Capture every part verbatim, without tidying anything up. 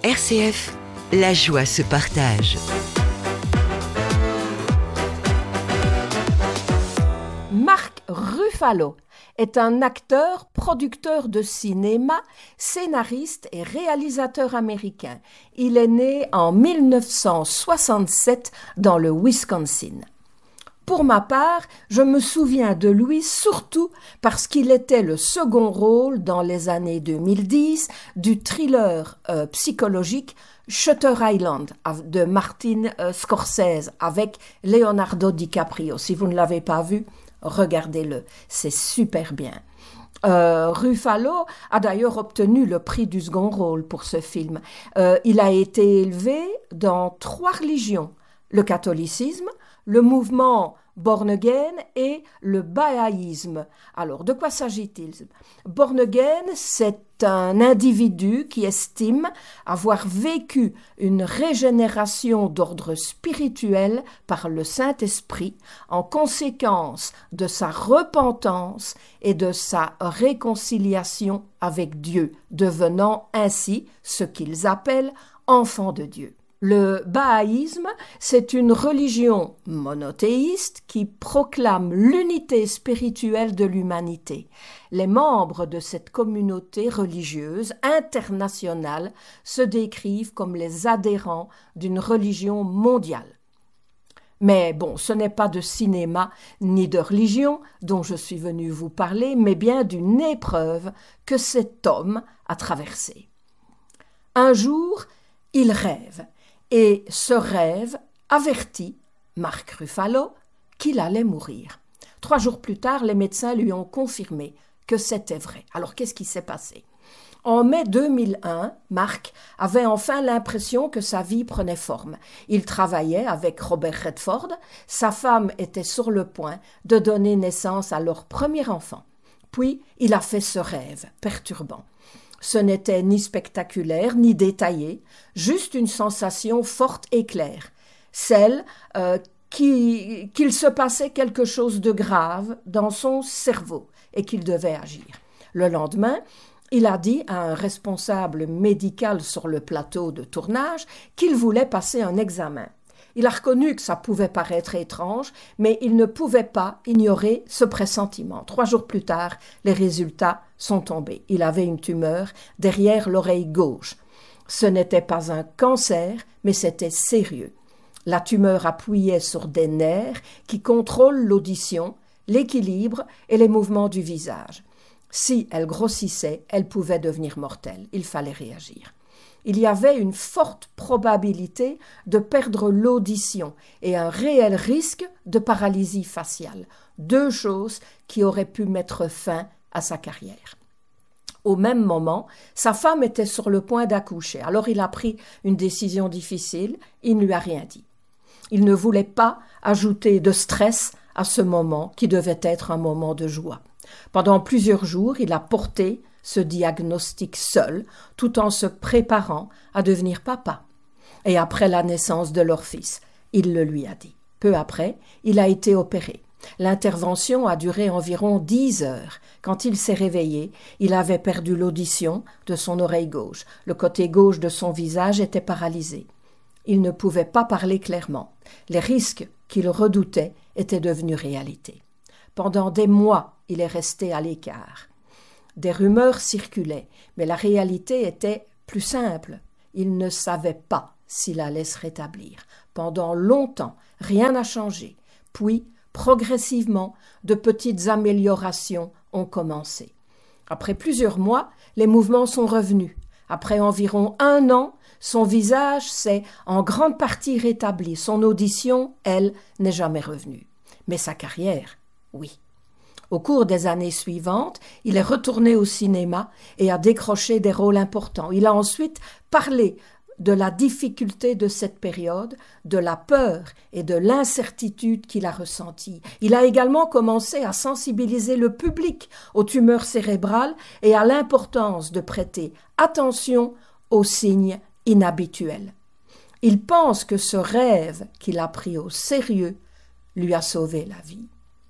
R C F, la joie se partage. Mark Ruffalo est un acteur, producteur de cinéma, scénariste et réalisateur américain. Il est né en mille neuf cent soixante-sept dans le Wisconsin. Pour ma part, je me souviens de lui surtout parce qu'il était le second rôle dans les années deux mille dix du thriller euh, psychologique Shutter Island de Martin euh, Scorsese avec Leonardo DiCaprio. Si vous ne l'avez pas vu, regardez-le, c'est super bien. Euh, Ruffalo a d'ailleurs obtenu le prix du second rôle pour ce film. Euh, il a été élevé dans trois religions, le catholicisme, le mouvement Born Again et le bahaïsme. Alors, de quoi s'agit-il? Born Again, c'est un individu qui estime avoir vécu une régénération d'ordre spirituel par le Saint-Esprit en conséquence de sa repentance et de sa réconciliation avec Dieu, devenant ainsi ce qu'ils appellent enfants de Dieu. Le bahaïsme, c'est une religion monothéiste qui proclame l'unité spirituelle de l'humanité. Les membres de cette communauté religieuse internationale se décrivent comme les adhérents d'une religion mondiale. Mais bon, ce n'est pas de cinéma ni de religion dont je suis venu vous parler, mais bien d'une épreuve que cet homme a traversée. Un jour, il rêve. Et ce rêve avertit Mark Ruffalo qu'il allait mourir. Trois jours plus tard, les médecins lui ont confirmé que c'était vrai. Alors, qu'est-ce qui s'est passé? En mai deux mille un, Mark avait enfin l'impression que sa vie prenait forme. Il travaillait avec Robert Redford. Sa femme était sur le point de donner naissance à leur premier enfant. Puis, il a fait ce rêve perturbant. Ce n'était ni spectaculaire, ni détaillé, juste une sensation forte et claire, celle euh, qui, qu'il se passait quelque chose de grave dans son cerveau et qu'il devait agir. Le lendemain, il a dit à un responsable médical sur le plateau de tournage qu'il voulait passer un examen. Il a reconnu que ça pouvait paraître étrange, mais il ne pouvait pas ignorer ce pressentiment. Trois jours plus tard, les résultats sont tombés. Il avait une tumeur derrière l'oreille gauche. Ce n'était pas un cancer, mais c'était sérieux. La tumeur appuyait sur des nerfs qui contrôlent l'audition, l'équilibre et les mouvements du visage. Si elle grossissait, elle pouvait devenir mortelle. Il fallait réagir. Il y avait une forte probabilité de perdre l'audition et un réel risque de paralysie faciale, deux choses qui auraient pu mettre fin à sa carrière. Au même moment, sa femme était sur le point d'accoucher, alors il a pris une décision difficile, il ne lui a rien dit. Il ne voulait pas ajouter de stress à ce moment qui devait être un moment de joie. Pendant plusieurs jours, il a porté ce diagnostic seul, tout en se préparant à devenir papa. Et après la naissance de leur fils, il le lui a dit. Peu après, il a été opéré. L'intervention a duré environ dix heures. Quand il s'est réveillé, il avait perdu l'audition de son oreille gauche. Le côté gauche de son visage était paralysé. Il ne pouvait pas parler clairement. Les risques qu'il redoutait étaient devenus réalité. Pendant des mois, il est resté à l'écart. Des rumeurs circulaient, mais la réalité était plus simple. Il ne savait pas s'il allait se rétablir. Pendant longtemps, rien n'a changé. Puis, progressivement, de petites améliorations ont commencé. Après plusieurs mois, les mouvements sont revenus. Après environ un an, son visage s'est en grande partie rétabli. Son audition, elle, n'est jamais revenue. Mais sa carrière, oui. Au cours des années suivantes, il est retourné au cinéma et a décroché des rôles importants. Il a ensuite parlé de la difficulté de cette période, de la peur et de l'incertitude qu'il a ressentie. Il a également commencé à sensibiliser le public aux tumeurs cérébrales et à l'importance de prêter attention aux signes inhabituels. Il pense que ce rêve qu'il a pris au sérieux lui a sauvé la vie.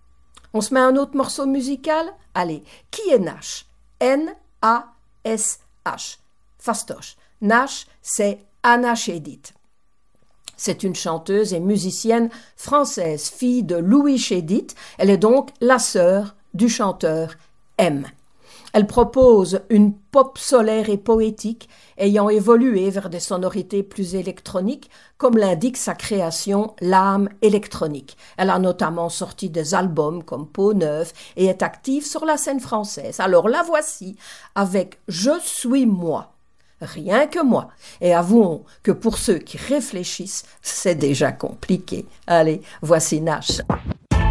On se met un autre morceau musical? Allez, qui est Nash? N A S H. fastoche. Nash, c'est Anna Chédid. C'est une chanteuse et musicienne française, fille de Louis Chédid. Elle est donc la sœur du chanteur M. Elle propose une pop solaire et poétique ayant évolué vers des sonorités plus électroniques, comme l'indique sa création L'âme électronique. Elle a notamment sorti des albums comme Peau neuve et est active sur la scène française. Alors la voici avec Je suis moi. Rien que moi. Et avouons que pour ceux qui réfléchissent, c'est déjà compliqué. Allez, voici Nash.